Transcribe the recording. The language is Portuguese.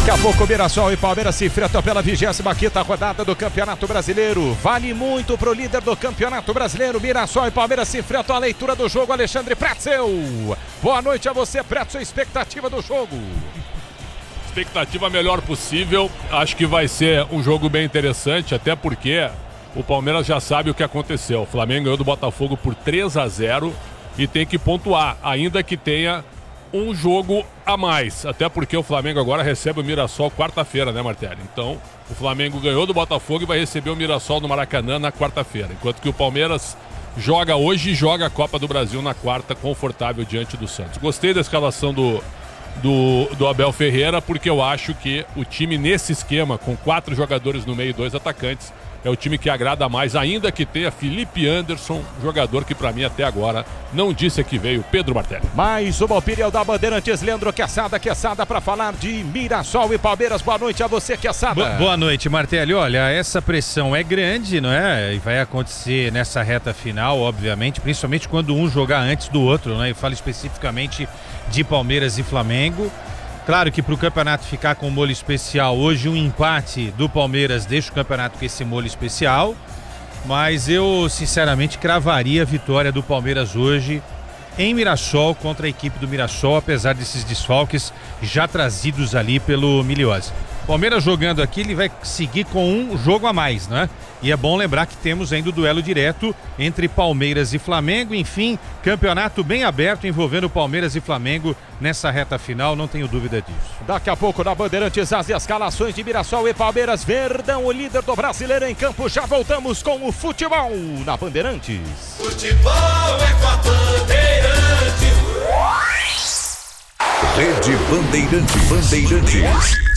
Daqui a pouco, Mirassol e Palmeiras se enfrentam pela 25ª rodada do Campeonato Brasileiro. Vale muito pro líder do Campeonato Brasileiro. Mirassol e Palmeiras se enfrentam. A leitura do jogo, Alexandre Pretzel. Boa noite a você, Pretzel. Expectativa do jogo? Expectativa melhor possível. Acho que vai ser um jogo bem interessante, até porque o Palmeiras já sabe o que aconteceu. O Flamengo ganhou do Botafogo por 3-0 e tem que pontuar, ainda que tenha um jogo a mais. Até porque o Flamengo agora recebe o Mirassol quarta-feira, né, Martelli? Então, o Flamengo ganhou do Botafogo e vai receber o Mirassol no Maracanã na quarta-feira. Enquanto que o Palmeiras joga hoje e joga a Copa do Brasil na quarta, confortável diante do Santos. Gostei da escalação do Abel Ferreira, porque eu acho que o time nesse esquema, com 4 jogadores no meio e 2 atacantes, é o time que agrada mais, ainda que tenha Felipe Anderson, jogador que pra mim até agora não disse a que veio, Pedro Martelli. Mais uma opinião da Bandeirantes, Leandro Quesada pra falar de Mirassol e Palmeiras. Boa noite a você, Quesada. Boa noite, Martelli. Olha, essa pressão é grande, não é? E vai acontecer nessa reta final, obviamente, principalmente quando um jogar antes do outro, né? Eu falo especificamente de Palmeiras e Flamengo. Claro que para o campeonato ficar com molho especial, hoje um empate do Palmeiras deixa o campeonato com esse molho especial, mas eu sinceramente cravaria a vitória do Palmeiras hoje em Mirassol contra a equipe do Mirassol, apesar desses desfalques já trazidos ali pelo Miliose. Palmeiras jogando aqui, ele vai seguir com um jogo a mais, né? E é bom lembrar que temos ainda o duelo direto entre Palmeiras e Flamengo. Enfim, campeonato bem aberto envolvendo Palmeiras e Flamengo nessa reta final, não tenho dúvida disso. Daqui a pouco na Bandeirantes as escalações de Mirassol e Palmeiras. Verdão, o líder do Brasileiro em campo. Já voltamos com o futebol na Bandeirantes. Futebol é com a Bandeirantes. Rede Bandeirantes.